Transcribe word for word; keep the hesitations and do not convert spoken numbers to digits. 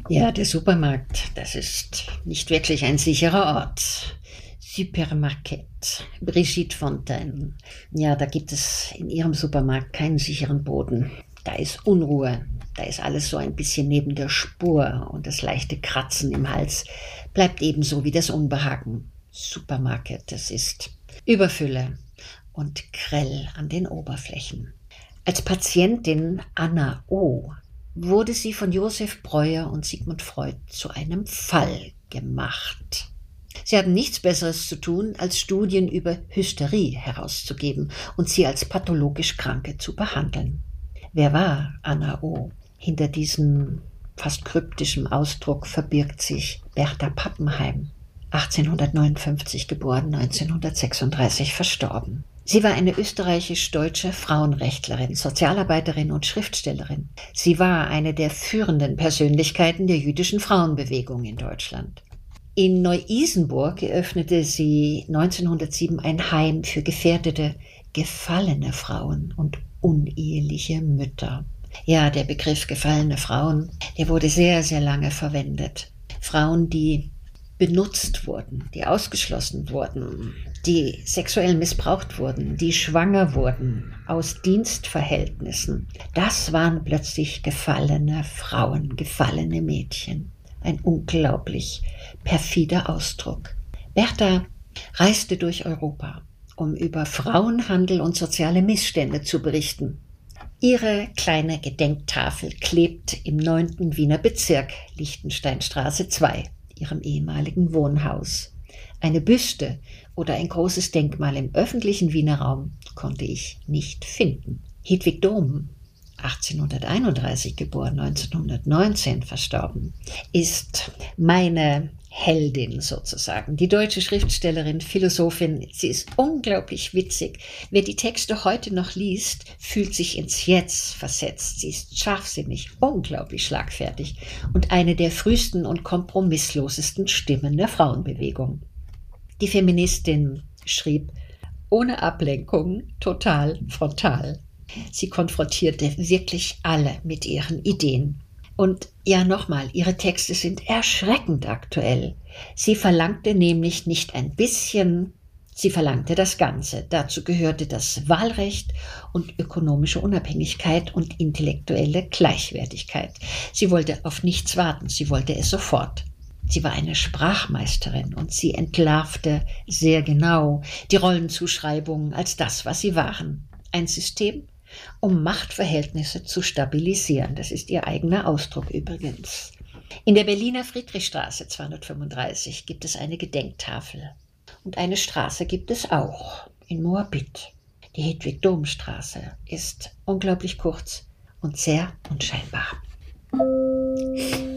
Ja, der Supermarkt, das ist nicht wirklich ein sicherer Ort. Supermarket, Brigitte Fontaine. Ja, da gibt es in ihrem Supermarkt keinen sicheren Boden. Da ist Unruhe, da ist alles so ein bisschen neben der Spur und das leichte Kratzen im Hals bleibt ebenso wie das Unbehagen. Supermarket, das ist Überfülle und grell an den Oberflächen. Als Patientin Anna O. wurde sie von Josef Breuer und Sigmund Freud zu einem Fall gemacht. Sie hatten nichts Besseres zu tun, als Studien über Hysterie herauszugeben und sie als pathologisch Kranke zu behandeln. Wer war Anna O.? Hinter diesem fast kryptischen Ausdruck verbirgt sich Bertha Pappenheim, achtzehnhundertneunundfünfzig geboren, neunzehnhundertsechsunddreißig verstorben. Sie war eine österreichisch-deutsche Frauenrechtlerin, Sozialarbeiterin und Schriftstellerin. Sie war eine der führenden Persönlichkeiten der jüdischen Frauenbewegung in Deutschland. In Neu-Isenburg eröffnete sie neunzehnhundertsieben ein Heim für gefährdete, gefallene Frauen und uneheliche Mütter. Ja, der Begriff gefallene Frauen, der wurde sehr, sehr lange verwendet. Frauen, die benutzt wurden, die ausgeschlossen wurden, die sexuell missbraucht wurden, die schwanger wurden aus Dienstverhältnissen. Das waren plötzlich gefallene Frauen, gefallene Mädchen. Ein unglaublich perfider Ausdruck. Bertha reiste durch Europa, um über Frauenhandel und soziale Missstände zu berichten. Ihre kleine Gedenktafel klebt im neunten Wiener Bezirk, Lichtensteinstraße zwei, ihrem ehemaligen Wohnhaus. Eine Büste oder ein großes Denkmal im öffentlichen Wiener Raum konnte ich nicht finden. Hedwig Dohm, achtzehnhunderteinunddreißig geboren, neunzehnhundertneunzehn verstorben, ist meine Heldin sozusagen. Die deutsche Schriftstellerin, Philosophin, sie ist unglaublich witzig. Wer die Texte heute noch liest, fühlt sich ins Jetzt versetzt. Sie ist scharfsinnig, unglaublich schlagfertig und eine der frühesten und kompromisslosesten Stimmen der Frauenbewegung. Die Feministin schrieb, ohne Ablenkung, total frontal. Sie konfrontierte wirklich alle mit ihren Ideen. Und ja, nochmal, ihre Texte sind erschreckend aktuell. Sie verlangte nämlich nicht ein bisschen, sie verlangte das Ganze. Dazu gehörte das Wahlrecht und ökonomische Unabhängigkeit und intellektuelle Gleichwertigkeit. Sie wollte auf nichts warten, sie wollte es sofort. Sie war eine Sprachmeisterin und sie entlarvte sehr genau die Rollenzuschreibungen als das, was sie waren. Ein System, um Machtverhältnisse zu stabilisieren. Das ist ihr eigener Ausdruck übrigens. In der Berliner Friedrichstraße zweihundertfünfunddreißig gibt es eine Gedenktafel. Und eine Straße gibt es auch in Moabit. Die Hedwig-Dohm-Straße ist unglaublich kurz und sehr unscheinbar.